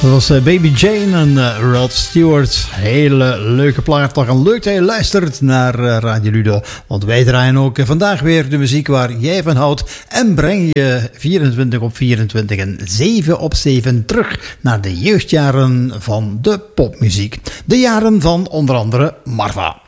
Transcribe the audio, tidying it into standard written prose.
Dat was Baby Jane en Rod Stewart. Hele leuke plaat. Toch leuk dat je luistert naar Radio Ludo. Want wij draaien ook vandaag weer de muziek waar jij van houdt. En breng je 24 op 24 en 7 op 7 terug naar de jeugdjaren van de popmuziek. De jaren van onder andere Marva.